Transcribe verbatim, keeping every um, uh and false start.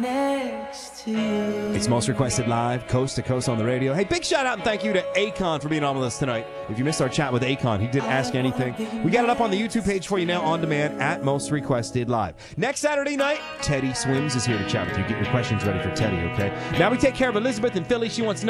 next to you. It's Most Requested Live, coast to coast on the radio. Hey, big shout out and thank you to Akon for being on with us tonight. If you missed our chat with Akon, he didn't ask anything. We got it up on the YouTube page for you now on demand at Most Requested Live. Next Saturday night, Teddy Swims is here to chat with you. Get your questions ready for Teddy, okay? Now we take care of Elizabeth in Philly. She wants